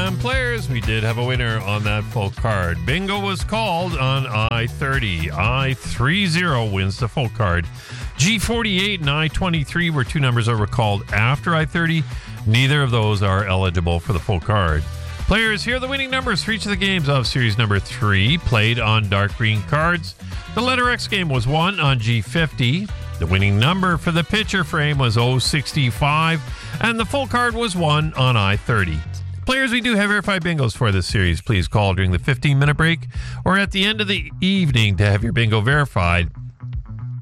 And players, we did have a winner on that full card. Bingo was called on I-30. I-30 wins the full card. G48 and I-23 were two numbers that were called after I-30. Neither of those are eligible for the full card. Players, here are the winning numbers for each of the games of series number 3, played on dark green cards. The letter X game was 1 on G50. The winning number for the picture frame was 065, and the full card was 1 on I-30. Players, we do have verified bingos for this series. Please call during the 15-minute break or at the end of the evening to have your bingo verified.